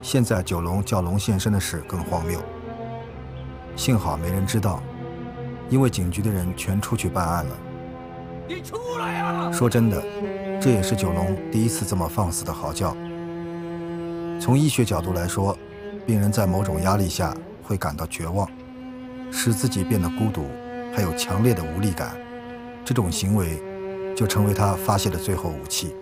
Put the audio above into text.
现在九龙叫龙现身的事更荒谬，幸好没人知道，因为警局的人全出去办案了。 你出来呀！ 说真的，这也是九龙第一次这么放肆的嚎叫。从医学角度来说，病人在某种压力下会感到绝望，使自己变得孤独，还有强烈的无力感，这种行为就成为他发泄的最后武器。